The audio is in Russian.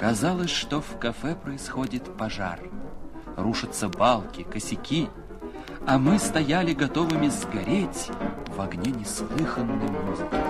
Казалось, что в кафе происходит пожар. Рушатся балки, косяки, а мы стояли готовыми сгореть в огне неслыханной музыки.